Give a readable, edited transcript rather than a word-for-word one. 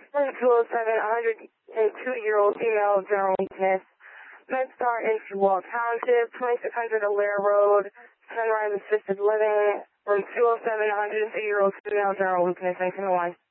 Room 207, 102-year-old female, general weakness. MedStar in Wall Township, 2600 Alaire Road, Sunrise Assisted Living. Room 207, 102-year-old female, general weakness, 1901.